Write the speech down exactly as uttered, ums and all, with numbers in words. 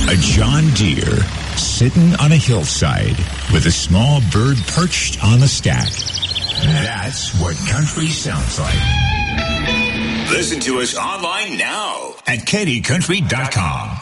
A John Deere sitting on a hillside with a small bird perched on the stack. That's what country sounds like. Listen to us online now at Katy Country dot com.